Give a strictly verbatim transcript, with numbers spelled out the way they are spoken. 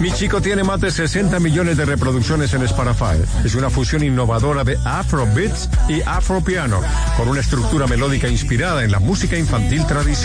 Mi Chico tiene más de sesenta millones de reproducciones en Spotify. Es una fusión innovadora de Afrobeats y Afropiano, con una estructura melódica inspirada en la música infantil tradicional.